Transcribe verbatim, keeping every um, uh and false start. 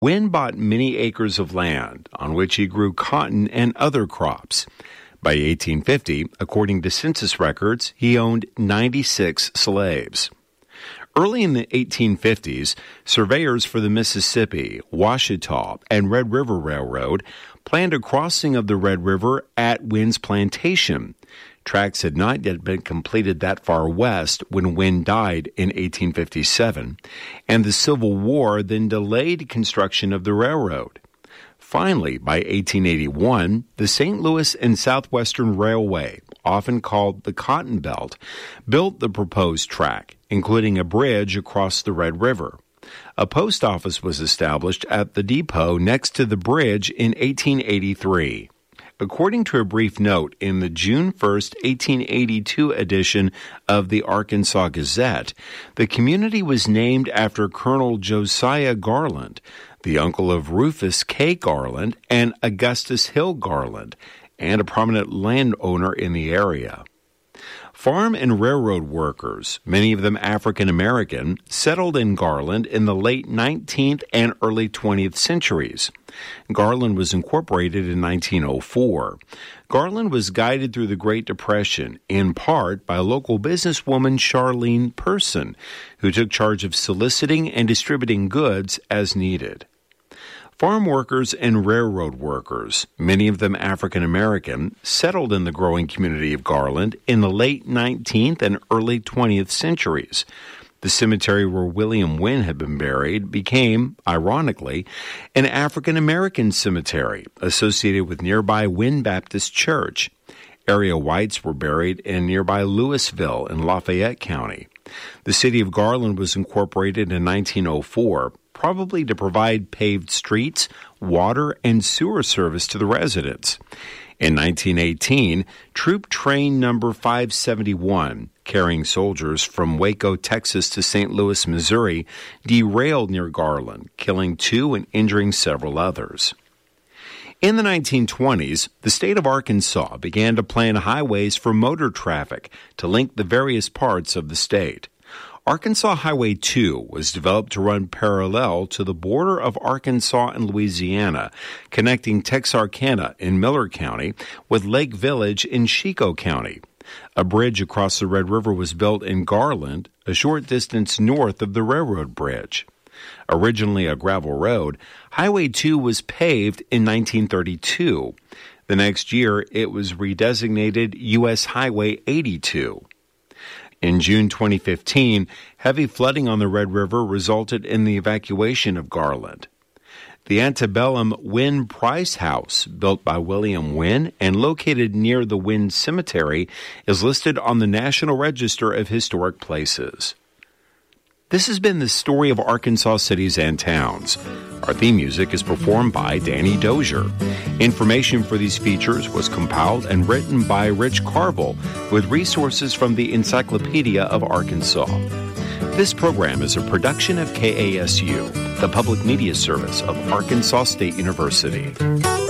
Wynn bought many acres of land on which he grew cotton and other crops. By eighteen fifty, according to census records, he owned ninety-six slaves. Early in the eighteen fifties, surveyors for the Mississippi, Ouachita, and Red River Railroad planned a crossing of the Red River at Wynn's plantation. Tracks had not yet been completed that far west when Wynn died in eighteen fifty-seven, and the Civil War then delayed construction of the railroad. Finally, by eighteen eighty-one, the Saint Louis and Southwestern Railway, often called the Cotton Belt, built the proposed track, including a bridge across the Red River. A post office was established at the depot next to the bridge in eighteen eighty-three. According to a brief note in the June first, eighteen eighty-two edition of the Arkansas Gazette, the community was named after Colonel Josiah Garland, the uncle of Rufus K. Garland and Augustus Hill Garland, and a prominent landowner in the area. Farm and railroad workers, many of them African American, settled in Garland in the late nineteenth and early twentieth centuries. Garland was incorporated in nineteen oh four. Garland was guided through the Great Depression, in part by local businesswoman Charlene Person, who took charge of soliciting and distributing goods as needed. Farm workers and railroad workers, many of them African American, settled in the growing community of Garland in the late nineteenth and early twentieth centuries. The cemetery where William Wynn had been buried became, ironically, an African American cemetery associated with nearby Wynn Baptist Church. Area whites were buried in nearby Louisville in Lafayette County. The city of Garland was incorporated in nineteen oh four, probably to provide paved streets, water, and sewer service to the residents. In nineteen eighteen, Troop Train Number five seventy-one, carrying soldiers from Waco, Texas to Saint Louis, Missouri, derailed near Garland, killing two and injuring several others. In the nineteen twenties, the state of Arkansas began to plan highways for motor traffic to link the various parts of the state. Arkansas Highway two was developed to run parallel to the border of Arkansas and Louisiana, connecting Texarkana in Miller County with Lake Village in Chico County. A bridge across the Red River was built in Garland, a short distance north of the railroad bridge. Originally a gravel road, Highway two was paved in nineteen thirty-two. The next year, it was redesignated U S Highway eighty-two. In June twenty fifteen, heavy flooding on the Red River resulted in the evacuation of Garland. The antebellum Wynn Price House, built by William Wynn and located near the Wynn Cemetery, is listed on the National Register of Historic Places. This has been the story of Arkansas cities and towns. Our theme music is performed by Danny Dozier. Information for these features was compiled and written by Rich Carville with resources from the Encyclopedia of Arkansas. This program is a production of K A S U, the public media service of Arkansas State University.